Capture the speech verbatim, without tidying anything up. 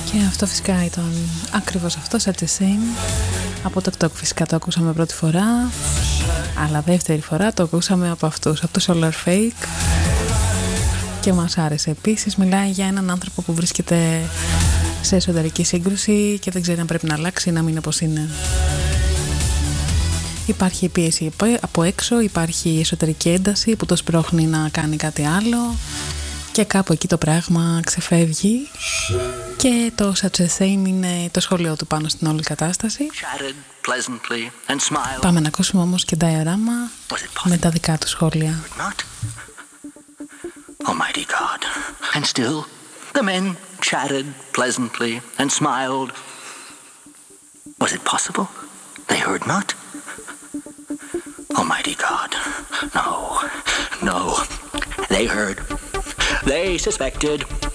Και αυτό φυσικά ήταν ακριβώς αυτό, Such a Shame. Από το TikTok φυσικά το ακούσαμε πρώτη φορά, αλλά δεύτερη φορά το ακούσαμε από αυτούς, από το Solar Fake, και μας άρεσε επίσης. Μιλάει για έναν άνθρωπο που βρίσκεται σε εσωτερική σύγκρουση και δεν ξέρει αν πρέπει να αλλάξει ή να μείνει όπως είναι. Υπάρχει πίεση από έξω, υπάρχει εσωτερική ένταση που το σπρώχνει να κάνει κάτι άλλο και κάπου εκεί το πράγμα ξεφεύγει και το Such a Shame είναι το σχόλιο του πάνω στην όλη κατάσταση. Πάμε να ακούσουμε όμως και Diorama με τα δικά του σχόλια. Almighty God. And still the men chatted pleasantly and smiled. Was it possible? They heard not? Almighty God. No, no. They heard. They suspected.